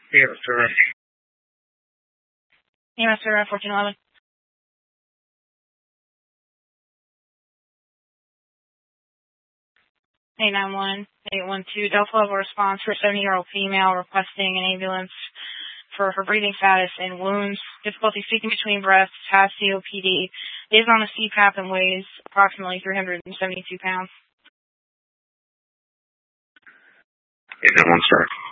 Yes, sir. Yes, sir. 1411. 891-812. Delta level response for a 70-year-old female requesting an ambulance for her breathing status and wounds, difficulty speaking between breaths, has COPD, is on a CPAP and weighs approximately 372 pounds. 891, sir.